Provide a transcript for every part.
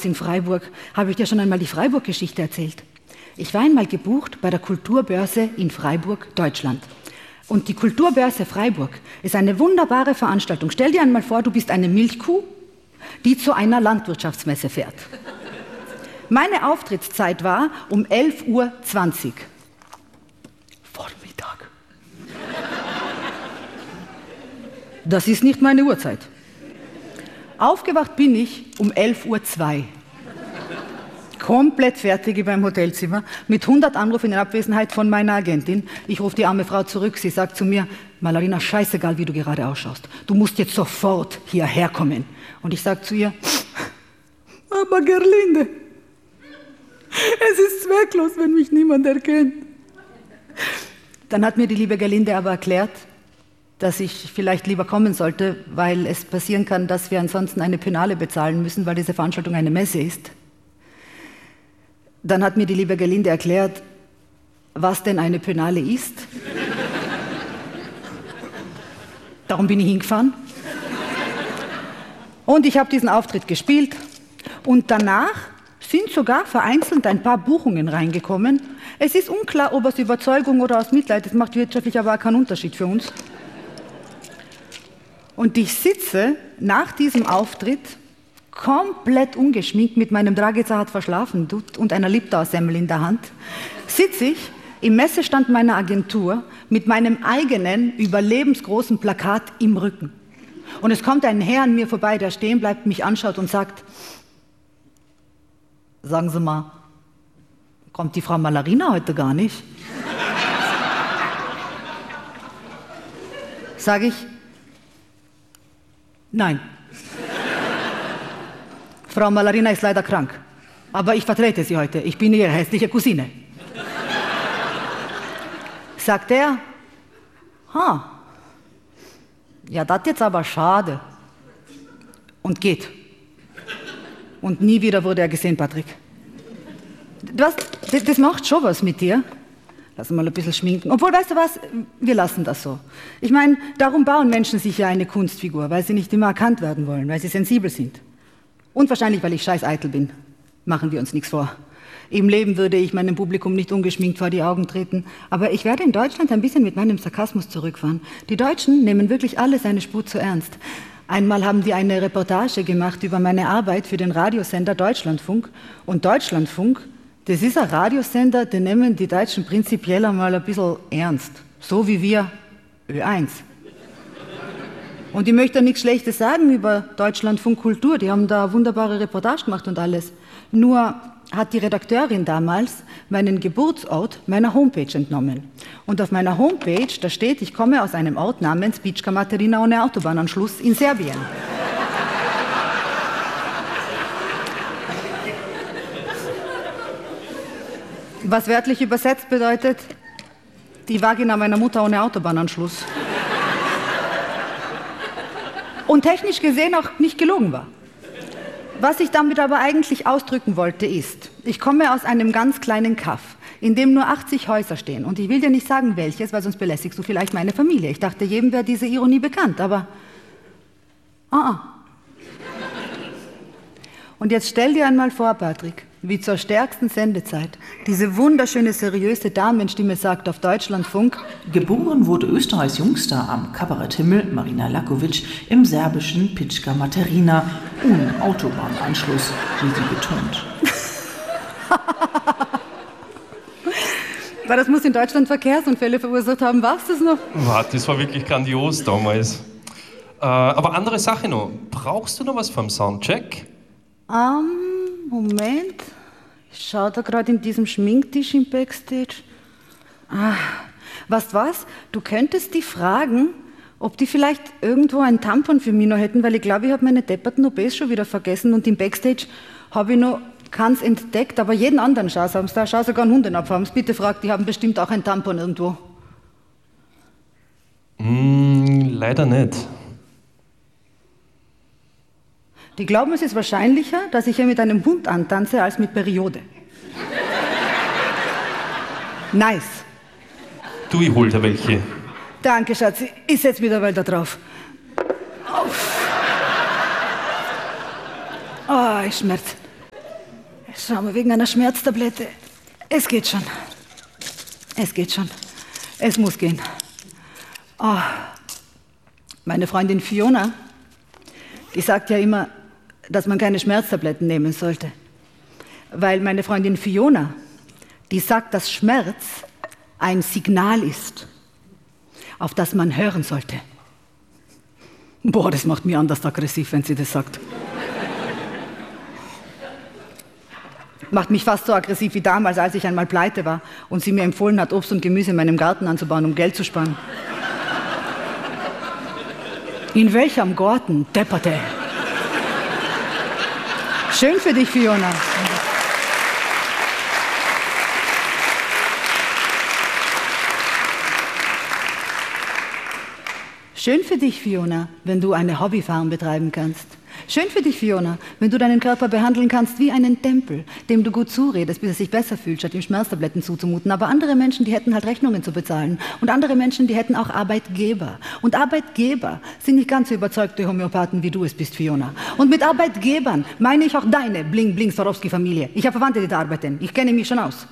damals in Freiburg. Habe ich dir schon einmal die Freiburg-Geschichte erzählt? Ich war einmal gebucht bei der Kulturbörse in Freiburg, Deutschland. Und die Kulturbörse Freiburg ist eine wunderbare Veranstaltung. Stell dir einmal vor, du bist eine Milchkuh, die zu einer Landwirtschaftsmesse fährt. Meine Auftrittszeit war um 11:20 Uhr. Vormittag. Das ist nicht meine Uhrzeit. Aufgewacht bin ich um 11:02 Uhr. Komplett fertig beim Hotelzimmer, mit 100 Anrufen in Abwesenheit von meiner Agentin. Ich rufe die arme Frau zurück, sie sagt zu mir, Mallarina, scheißegal, wie du gerade ausschaust. Du musst jetzt sofort hierher kommen. Und ich sage zu ihr, aber Gerlinde, es ist zwecklos, wenn mich niemand erkennt. Dann hat mir die liebe Gerlinde aber erklärt, dass ich vielleicht lieber kommen sollte, weil es passieren kann, dass wir ansonsten eine Penale bezahlen müssen, weil diese Veranstaltung eine Messe ist. Dann hat mir die liebe Gerlinde erklärt, was denn eine Penale ist. Darum bin ich hingefahren. Und ich habe diesen Auftritt gespielt. Und danach sind sogar vereinzelt ein paar Buchungen reingekommen. Es ist unklar, ob aus Überzeugung oder aus Mitleid. Das macht wirtschaftlich aber auch keinen Unterschied für uns. Und ich sitze nach diesem Auftritt komplett ungeschminkt mit meinem Dragica hat verschlafen und einer Liptauer-Semmel in der Hand, sitze ich im Messestand meiner Agentur mit meinem eigenen überlebensgroßen Plakat im Rücken. Und es kommt ein Herr an mir vorbei, der stehen bleibt, mich anschaut und sagt, sagen Sie mal, kommt die Frau Mallarina heute gar nicht? Sage ich, nein. Frau Mallarina ist leider krank, aber ich vertrete sie heute. Ich bin ihre hässliche Cousine. Sagt er, ja, das jetzt aber schade. Und geht. Und nie wieder wurde er gesehen, Patrick. Das macht schon was mit dir. Lass mal ein bisschen schminken. Obwohl, weißt du was, wir lassen das so. Ich meine, darum bauen Menschen sich ja eine Kunstfigur, weil sie nicht immer erkannt werden wollen, weil sie sensibel sind. Und wahrscheinlich, weil ich scheiß eitel bin. Machen wir uns nichts vor. Im Leben würde ich meinem Publikum nicht ungeschminkt vor die Augen treten. Aber ich werde in Deutschland ein bisschen mit meinem Sarkasmus zurückfahren. Die Deutschen nehmen wirklich alles eine Spur zu ernst. Einmal haben die eine Reportage gemacht über meine Arbeit für den Radiosender Deutschlandfunk. Und Deutschlandfunk, das ist ein Radiosender, den nehmen die Deutschen prinzipiell einmal ein bisschen ernst. So wie wir Ö1. Und ich möchte nichts Schlechtes sagen über Deutschlandfunk Kultur. Die haben da wunderbare Reportage gemacht und alles. Nur hat die Redakteurin damals meinen Geburtsort meiner Homepage entnommen. Und auf meiner Homepage, da steht, ich komme aus einem Ort namens Pička Materina ohne Autobahnanschluss in Serbien. Was wörtlich übersetzt bedeutet, die Vagina meiner Mutter ohne Autobahnanschluss. Und technisch gesehen auch nicht gelogen war. Was ich damit aber eigentlich ausdrücken wollte ist, ich komme aus einem ganz kleinen Kaff, in dem nur 80 Häuser stehen. Und ich will dir nicht sagen, welches, weil sonst belästigst du vielleicht meine Familie. Ich dachte, jedem wäre diese Ironie bekannt, aber... Und jetzt stell dir einmal vor, Patrick, wie zur stärksten Sendezeit diese wunderschöne, seriöse Damenstimme sagt auf Deutschlandfunk: Geboren wurde Österreichs Jungster am Kabaretthimmel Marina Lakovic im serbischen Pička Materina ohne Autobahnanschluss, wie sie betont. Weil das muss in Deutschland Verkehrsunfälle verursacht haben. War's das noch? Das war wirklich grandios damals. Aber andere Sache noch. Brauchst du noch was vom Soundcheck? Moment. Ich schaue da gerade in diesem Schminktisch im Backstage. Weißt du was? Du könntest die fragen, ob die vielleicht irgendwo ein Tampon für mich noch hätten, weil ich glaube, ich habe meine depperten OBs schon wieder vergessen und im Backstage habe ich noch keins entdeckt, aber jeden anderen Schatz haben sie da. Schau, sogar einen Hundenapf haben sie. Bitte frag, die haben bestimmt auch ein Tampon irgendwo. Leider nicht. Die glauben, es ist wahrscheinlicher, dass ich hier mit einem Hund antanze, als mit Periode. Nice. Du, ich hol dir welche. Danke, Schatzi. Ich setz mich derweil da drauf. Ich schmerz. Schau mal, wegen einer Schmerztablette. Es geht schon. Es geht schon. Es muss gehen. Oh. Meine Freundin Fiona, die sagt ja immer, dass man keine Schmerztabletten nehmen sollte. Weil meine Freundin Fiona, die sagt, dass Schmerz ein Signal ist, auf das man hören sollte. Boah, das macht mich anders aggressiv, wenn sie das sagt. Macht mich fast so aggressiv wie damals, als ich einmal pleite war und sie mir empfohlen hat, Obst und Gemüse in meinem Garten anzubauen, um Geld zu sparen. In welchem Garten, depperte? Schön für dich, Fiona. Schön für dich, Fiona, wenn du eine Hobbyfarm betreiben kannst. Schön für dich, Fiona, wenn du deinen Körper behandeln kannst wie einen Tempel, dem du gut zuredest, bis er sich besser fühlt, statt ihm Schmerztabletten zuzumuten. Aber andere Menschen, die hätten halt Rechnungen zu bezahlen. Und andere Menschen, die hätten auch Arbeitgeber. Und Arbeitgeber sind nicht ganz so überzeugte Homöopathen, wie du es bist, Fiona. Und mit Arbeitgebern meine ich auch deine Bling-Bling-Swarovski-Familie. Ich habe Verwandte, die da arbeiten. Ich kenne mich schon aus.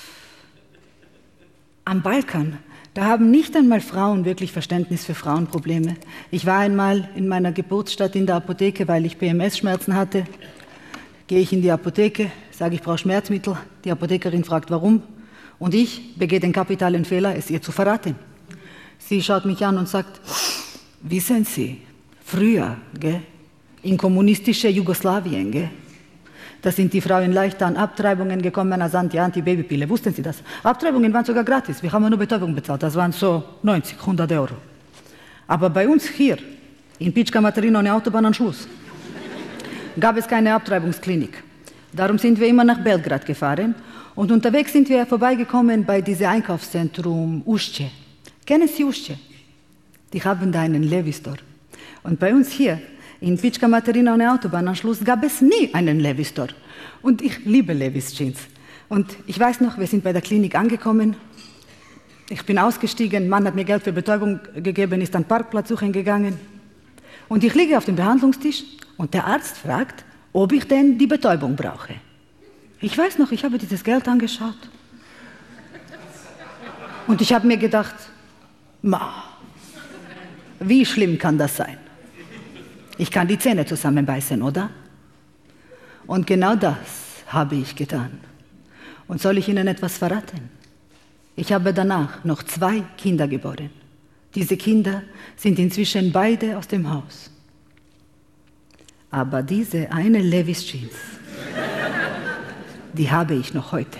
Am Balkan, da haben nicht einmal Frauen wirklich Verständnis für Frauenprobleme. Ich war einmal in meiner Geburtsstadt in der Apotheke, weil ich PMS-Schmerzen hatte. Gehe ich in die Apotheke, sage, ich brauche Schmerzmittel. Die Apothekerin fragt, warum. Und ich begehe den kapitalen Fehler, es ihr zu verraten. Sie schaut mich an und sagt, wissen Sie, früher, gell, in kommunistische Jugoslawien, gell, da sind die Frauen leicht an Abtreibungen gekommen als Anti-Babypille. Wussten Sie das? Abtreibungen waren sogar gratis. Wir haben nur Betäubung bezahlt. Das waren so 90, 100 Euro. Aber bei uns hier, in Pitschka Materina ohne Autobahnanschluss, gab es keine Abtreibungsklinik. Darum sind wir immer nach Belgrad gefahren. Und unterwegs sind wir vorbeigekommen bei diesem Einkaufszentrum Ušće. Kennen Sie Ušće? Die haben da einen Levi-Store. Und bei uns hier, in Pitschka Materina ohne Autobahnanschluss gab es nie einen Levi's Store. Und ich liebe Levi's Jeans. Und ich weiß noch, wir sind bei der Klinik angekommen. Ich bin ausgestiegen, ein Mann hat mir Geld für Betäubung gegeben, ist an den Parkplatz suchen gegangen. Und ich liege auf dem Behandlungstisch und der Arzt fragt, ob ich denn die Betäubung brauche. Ich weiß noch, ich habe dieses Geld angeschaut. Und ich habe mir gedacht, wie schlimm kann das sein? Ich kann die Zähne zusammenbeißen, oder? Und genau das habe ich getan. Und soll ich Ihnen etwas verraten? Ich habe danach noch 2 Kinder geboren. Diese Kinder sind inzwischen beide aus dem Haus. Aber diese eine Levi's Jeans, die habe ich noch heute.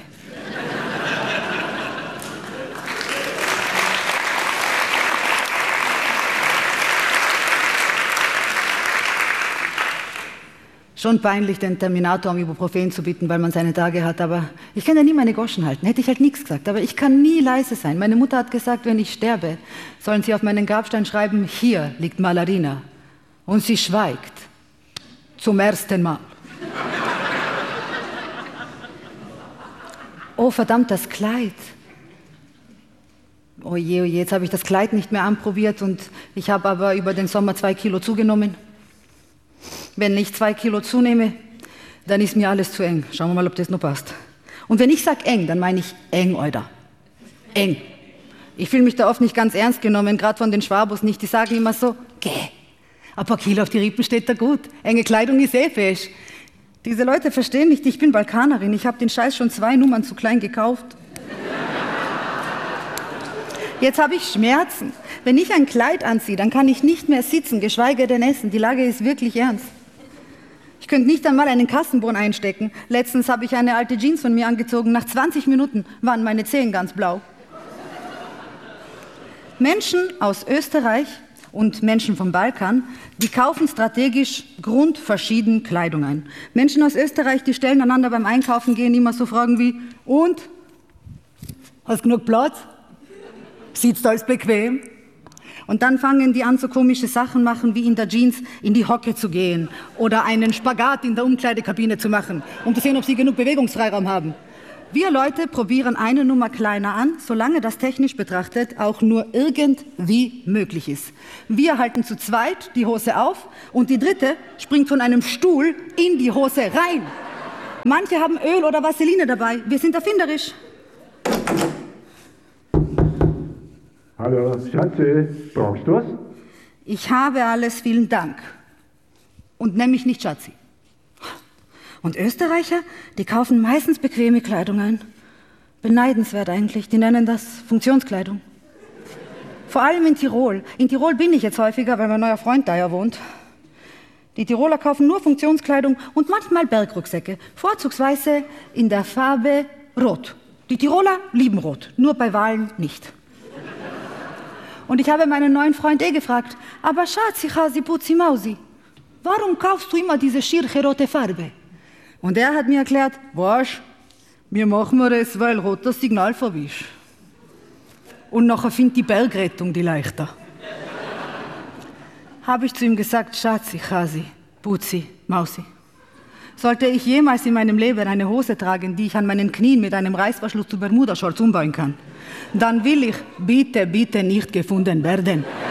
Schon peinlich, den Terminator um Ibuprofen zu bitten, weil man seine Tage hat, aber ich kann ja nie meine Goschen halten. Hätte ich halt nichts gesagt, aber ich kann nie leise sein. Meine Mutter hat gesagt, wenn ich sterbe, sollen sie auf meinen Grabstein schreiben, hier liegt Malarina. Und sie schweigt. Zum ersten Mal. Oh verdammt, das Kleid. Oh je, jetzt habe ich das Kleid nicht mehr anprobiert und ich habe aber über den Sommer 2 Kilo zugenommen. Wenn ich 2 Kilo zunehme, dann ist mir alles zu eng. Schauen wir mal, ob das noch passt. Und wenn ich sage eng, dann meine ich eng, Alter. Eng. Ich fühle mich da oft nicht ganz ernst genommen, gerade von den Schwabos nicht. Die sagen immer so, geh, ein paar Kilo auf die Rippen steht da gut. Enge Kleidung ist eh fesch. Diese Leute verstehen nicht, ich bin Balkanerin. Ich habe den Scheiß schon 2 Nummern zu klein gekauft. Jetzt habe ich Schmerzen. Wenn ich ein Kleid anziehe, dann kann ich nicht mehr sitzen, geschweige denn essen. Die Lage ist wirklich ernst. Ich könnte nicht einmal einen Kassenbon einstecken. Letztens habe ich eine alte Jeans von mir angezogen. Nach 20 Minuten waren meine Zehen ganz blau. Menschen aus Österreich und Menschen vom Balkan, die kaufen strategisch grundverschieden Kleidung ein. Menschen aus Österreich, die stellen einander beim Einkaufen gehen immer so Fragen wie, und? Hast genug Platz? Sitzt alles bequem? Und dann fangen die an, so komische Sachen machen, wie in der Jeans in die Hocke zu gehen oder einen Spagat in der Umkleidekabine zu machen, um zu sehen, ob sie genug Bewegungsfreiraum haben. Wir Leute probieren eine Nummer kleiner an, solange das technisch betrachtet auch nur irgendwie möglich ist. Wir halten zu zweit die Hose auf und die dritte springt von einem Stuhl in die Hose rein. Manche haben Öl oder Vaseline dabei. Wir sind erfinderisch. Hallo, Schatze, brauchst du was? Ich habe alles, vielen Dank. Und nenn mich nicht Schatzi. Und Österreicher, die kaufen meistens bequeme Kleidung ein. Beneidenswert eigentlich, die nennen das Funktionskleidung. Vor allem in Tirol. In Tirol bin ich jetzt häufiger, weil mein neuer Freund da ja wohnt. Die Tiroler kaufen nur Funktionskleidung und manchmal Bergrucksäcke, vorzugsweise in der Farbe Rot. Die Tiroler lieben Rot, nur bei Wahlen nicht. Und ich habe meinen neuen Freund gefragt, aber Schatzi, Hasi, Putzi, Mausi, warum kaufst du immer diese schirche rote Farbe? Und er hat mir erklärt, weißt, wir machen das, weil Rot das Signal verwischt. Und nachher findet die Bergrettung die leichter. Habe ich zu ihm gesagt, Schatzi, Hasi, Putzi, Mausi, sollte ich jemals in meinem Leben eine Hose tragen, die ich an meinen Knien mit einem Reißverschluss zu Bermuda-Shorts umbauen kann, dann will ich bitte, bitte nicht gefunden werden.